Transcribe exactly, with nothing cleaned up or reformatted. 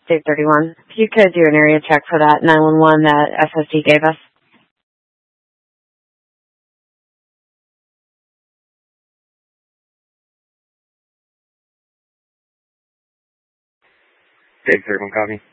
Dave thirty-one. If you could do an area check for that nine one one that S S D gave us. Dave thirty-one, copy.